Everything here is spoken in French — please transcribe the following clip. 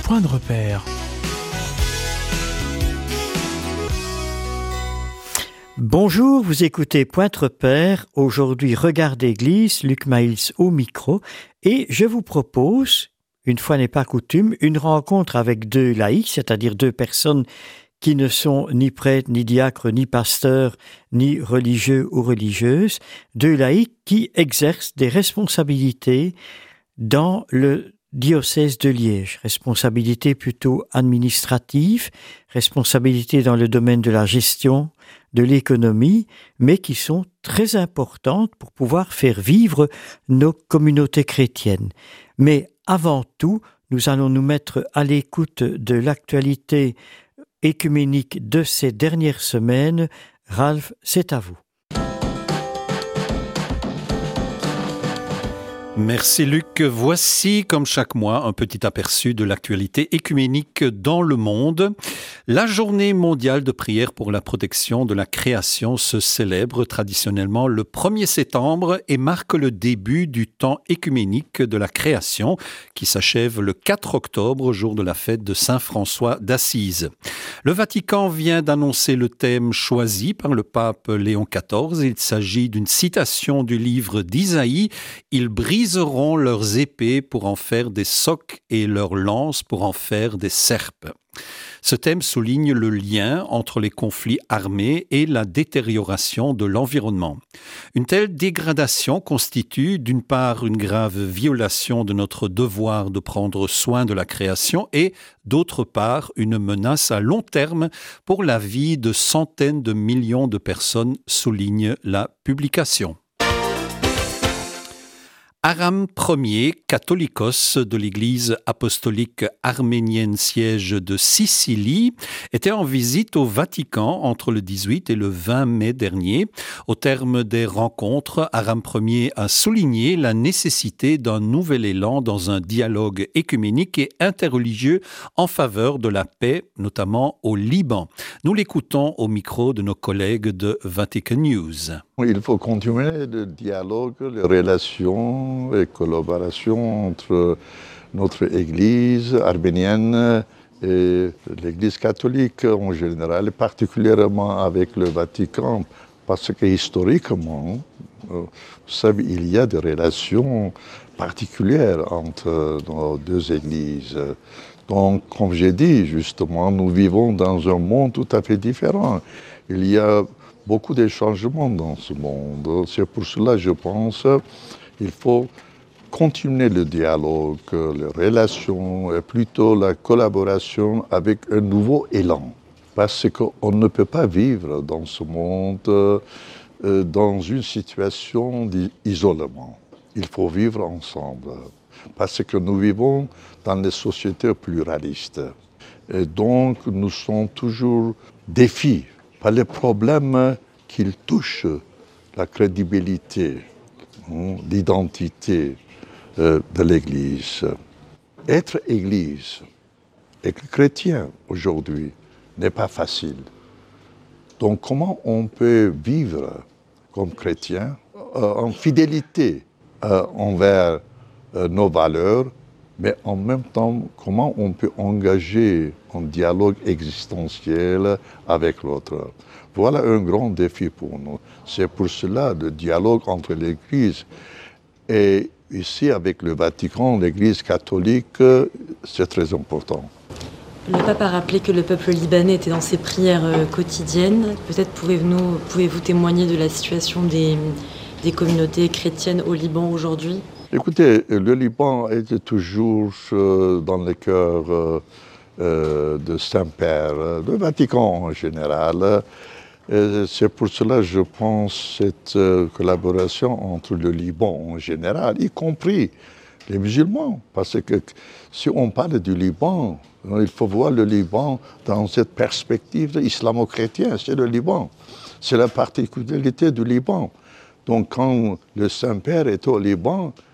Point de repère. Bonjour, vous écoutez Point de repère. Aujourd'hui, Regard d'église, Luc Maïls au micro. Et je vous propose, une fois n'est pas coutume, une rencontre avec deux laïcs, c'est-à-dire deux personnes qui ne sont ni prêtres, ni diacres, ni pasteurs, ni religieux ou religieuses. Deux laïcs qui exercent des responsabilités dans le diocèse de Liège, responsabilité plutôt administrative, responsabilité dans le domaine de la gestion, de l'économie, mais qui sont très importantes pour pouvoir faire vivre nos communautés chrétiennes. Mais avant tout, nous allons nous mettre à l'écoute de l'actualité écuménique de ces dernières semaines. Ralph, c'est à vous. Merci Luc. Voici, comme chaque mois, un petit aperçu de l'actualité écuménique dans le monde. La journée mondiale de prière pour la protection de la création se célèbre traditionnellement le 1er septembre et marque le début du temps écuménique de la création qui s'achève le 4 octobre, jour de la fête de Saint François d'Assise. Le Vatican vient d'annoncer le thème choisi par le pape Léon XIV. Il s'agit d'une citation du livre d'Isaïe. Il briseront leurs épées pour en faire des socs et leurs lances pour en faire des serpes. Ce thème souligne le lien entre les conflits armés et la détérioration de l'environnement. Une telle dégradation constitue d'une part une grave violation de notre devoir de prendre soin de la création et d'autre part une menace à long terme pour la vie de centaines de millions de personnes, souligne la publication. Aram Ier, catholicos de l'Église apostolique arménienne siège de Sicilie, était en visite au Vatican entre le 18 et le 20 mai dernier. Au terme des rencontres, Aram Ier a souligné la nécessité d'un nouvel élan dans un dialogue écuménique et interreligieux en faveur de la paix, notamment au Liban. Nous l'écoutons au micro de nos collègues de Vatican News. Il faut continuer le dialogue, les relations et collaboration entre notre Église arménienne et l'Église catholique en général, particulièrement avec le Vatican, parce que historiquement, vous savez, il y a des relations particulières entre nos deux Églises. Donc, comme j'ai dit, justement, nous vivons dans un monde tout à fait différent. Il y a beaucoup de changements dans ce monde. C'est pour cela, je pense, qu'il faut continuer le dialogue, les relations, et plutôt la collaboration avec un nouveau élan. Parce qu'on ne peut pas vivre dans ce monde dans une situation d'isolement. Il faut vivre ensemble. Parce que nous vivons dans des sociétés pluralistes. Et donc, nous sommes toujours défiés par les problèmes qui touchent la crédibilité, l'identité de l'Église. Être Église, être chrétien aujourd'hui n'est pas facile. Donc comment on peut vivre comme chrétien en fidélité envers nos valeurs, mais en même temps, comment on peut engager un dialogue existentiel avec l'autre. Voilà un grand défi pour nous. C'est pour cela le dialogue entre l'Église et ici avec le Vatican, l'Église catholique, c'est très important. Le pape a rappelé que le peuple libanais était dans ses prières quotidiennes. Peut-être pouvez-vous témoigner de la situation des communautés chrétiennes au Liban aujourd'hui ? Écoutez, le Liban était toujours dans le cœur de Saint-Père, le Vatican en général. C'est pour cela, je pense, cette collaboration entre le Liban en général, y compris les musulmans. Parce que si on parle du Liban, il faut voir le Liban dans cette perspective islamo-chrétienne. C'est le Liban. C'est la particularité du Liban. Donc quand le Saint-Père est au Liban,